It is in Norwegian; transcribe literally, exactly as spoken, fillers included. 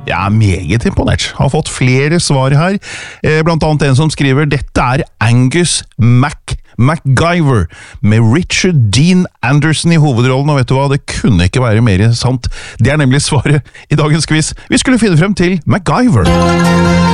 Jeg er meget imponert. Har fått flere svar her, blant annet en som skriver «Dette er Angus Mac MacGyver, med Richard Dean Anderson i hovedrollen, og vet du hva, det kunne ikke være mer sant. Det er nemlig svaret i dagens quiz. Vi skulle finne frem til MacGyver.